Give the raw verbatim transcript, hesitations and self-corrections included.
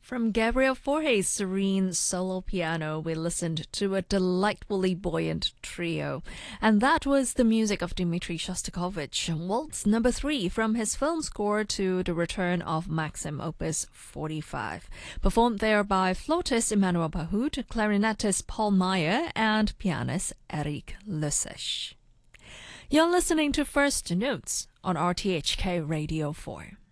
From Gabriel Forge's serene solo piano, we listened to a delightfully buoyant trio. And that was the music of Dmitri Shostakovich, Waltz number three from his film score to The Return of Maxim, opus forty-five. Performed there by flautist Emmanuel Pahud, clarinetist Paul Meyer, and pianist Eric Lessesh. You're listening to First Notes on R T H K Radio four.